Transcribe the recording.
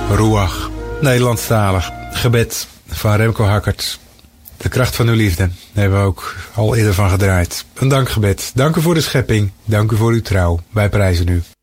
Ruach, Nederlandstalig. Gebed van Remco Hackert. De kracht van uw liefde. Daar hebben we ook al eerder van gedraaid. Een dankgebed. Dank u voor de schepping. Dank u voor uw trouw. Wij prijzen u.